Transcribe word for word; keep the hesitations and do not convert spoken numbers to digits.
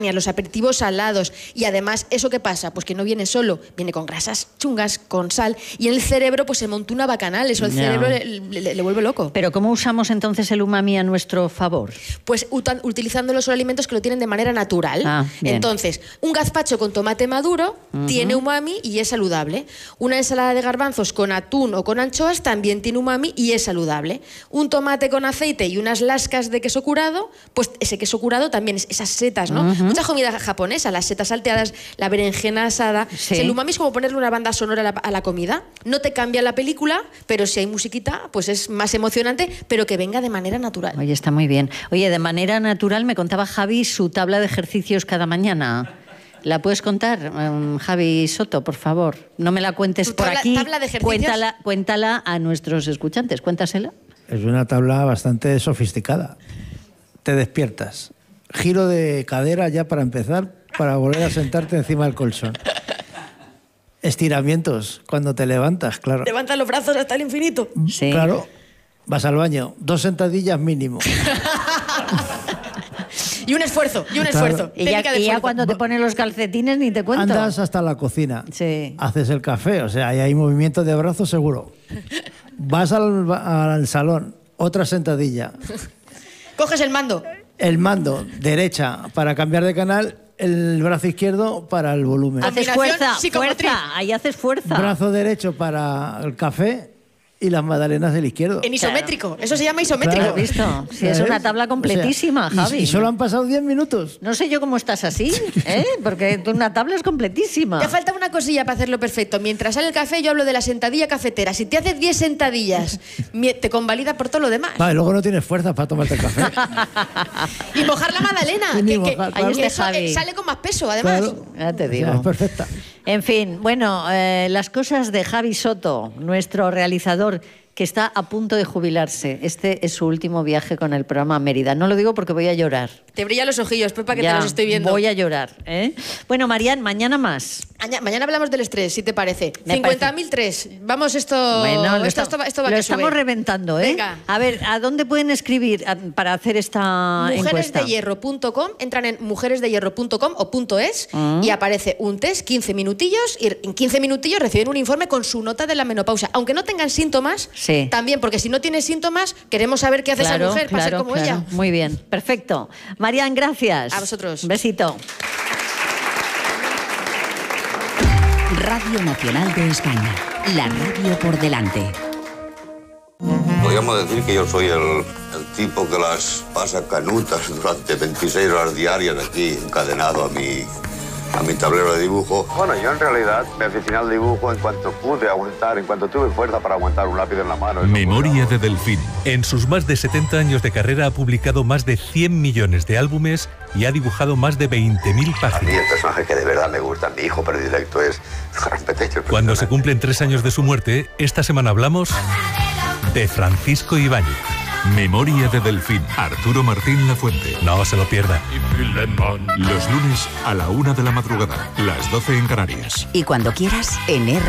a los aperitivos salados. Y además, ¿eso qué pasa? Pues que no viene solo, viene con grasas chungas, con sal, y en el cerebro pues se monta una bacanal, eso al No. cerebro le, le, le vuelve loco. Pero ¿cómo usamos entonces el umami a nuestro favor? Pues utan, utilizando los alimentos que lo tienen de manera natural. Ah, bien. Entonces, un gazpacho con tomate maduro uh-huh. tiene umami y es saludable. Una ensalada de garbanzos con atún o con anchoas también tiene umami y es saludable. Un tomate con aceite y unas lascas de queso curado, pues ese queso curado también, es, esas setas, ¿no? Uh-huh. Mucha comida japonesa, las setas salteadas, la berenjena asada. Sí. El umami es como ponerle una banda sonora a la, a la comida. No te cambia la película, pero si hay musiquita, pues es más emocionante, pero que venga de manera natural. Oye, está muy bien. Oye, de manera natural me contaba Javi su tabla de ejercicios cada mañana. ¿La puedes contar, um, Javi Soto, por favor? No me la cuentes por tabla, aquí. Tabla de ejercicios. Cuéntala, cuéntala a nuestros escuchantes. Cuéntasela. Es una tabla bastante sofisticada. Te despiertas. Giro de cadera ya para empezar, para volver a sentarte encima del colchón. Estiramientos cuando te levantas, claro. Levanta los brazos hasta el infinito. Sí. Claro. Vas al baño. Dos sentadillas mínimo. Y un esfuerzo, y un Claro. esfuerzo. Y ya, Técnica de y ya esfuerzo. cuando te ponen los calcetines ni te cuento. Andas hasta la cocina. Sí. Haces el café, o sea, ahí hay movimiento de brazos seguro. Vas al, al salón, otra sentadilla. Coges el mando. El mando, derecha para cambiar de canal, el brazo izquierdo para el volumen. Haces Combinación fuerza, psicomotriz. fuerza. Ahí haces fuerza. Brazo derecho para el café y las magdalenas del izquierdo. En isométrico. Eso se llama isométrico. ¿Lo has visto? Sí, es una tabla completísima, O sea, y- Javi. Y, solo han pasado diez minutos. No sé yo cómo estás así, ¿eh? Porque tú una tabla es completísima. Te falta una cosilla para hacerlo perfecto. Mientras sale el café, yo hablo de la sentadilla cafetera. Si te haces diez sentadillas, mi- te convalida por todo lo demás. Vale, luego no tienes fuerza para tomarte el café. Y mojar la magdalena. Y ni que, que- mojar, Ahí está que eso, Javi. eh, sale con más peso, además. Claro. Ya te O sea, digo. es perfecta. En fin, bueno, eh, las cosas de Javi Soto, nuestro realizador, que está a punto de jubilarse. Este es su último viaje con el programa Mérida. No lo digo porque voy a llorar. Te brillan los ojillos, Pepa, que Ya, te los estoy viendo. voy a llorar, ¿eh? Bueno, Marian, mañana más. Mañana, mañana hablamos del estrés, si te parece. Me cincuenta mil tres. Vamos, esto, Bueno, lo, esto, está- esto, va- esto va lo que estamos sube. reventando, ¿eh? Venga. A ver, ¿a dónde pueden escribir a- para hacer esta mujeres encuesta? de hierro punto com, entran en mujeres de hierro punto com o punto .es Ah. y aparece un test, quince minutillos, y en quince minutillos reciben un informe con su nota de la menopausia. Aunque no tengan síntomas, Sí. también, porque si no tienes síntomas, queremos saber qué hace esa mujer para ser como ella. Muy bien, perfecto. Marian, gracias. A vosotros. Un besito. Radio Nacional de España. La radio por delante. Podríamos decir que yo soy el, el tipo que las pasa canutas durante veintiséis horas diarias aquí, encadenado a mi, a mi tablero de dibujo. Bueno, yo en realidad me aficioné al dibujo en cuanto pude aguantar, en cuanto tuve fuerza para aguantar un lápiz en la mano. Memoria de Delfín. En sus más de setenta años de carrera ha publicado más de cien millones de álbumes y ha dibujado más de veinte mil A mí páginas. el personaje que de verdad me gusta, mi hijo predilecto, es Rampetecho. Cuando se cumplen tres años de su muerte, esta semana hablamos de Francisco Ibáñez. Memoria de Delfín. Arturo Martín Lafuente. No se lo pierda. Los lunes a la una de la madrugada, las doce en Canarias. Y cuando quieras, en R.